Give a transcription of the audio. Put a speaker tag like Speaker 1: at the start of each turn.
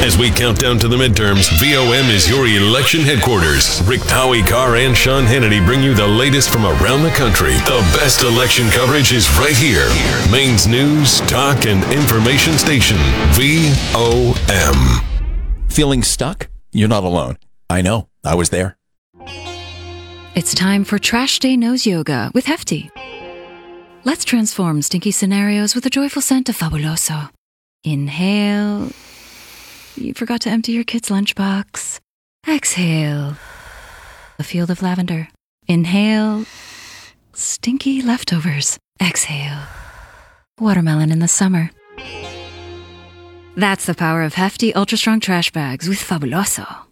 Speaker 1: As we count down to the midterms, VOM is your election headquarters. Rick Howie Carr and Sean Hannity bring you the latest from around the country. The best election coverage is right here. Maine's news, talk, and information station, VOM.
Speaker 2: Feeling stuck? You're not alone. I know. I was there.
Speaker 3: It's time for Trash Day Nose Yoga with Hefty. Let's transform stinky scenarios with a joyful scent of Fabuloso. Inhale. You forgot to empty your kid's lunchbox. Exhale. A field of lavender. Inhale. Stinky leftovers. Exhale. Watermelon in the summer. That's the power of Hefty Ultra Strong Trash Bags with Fabuloso.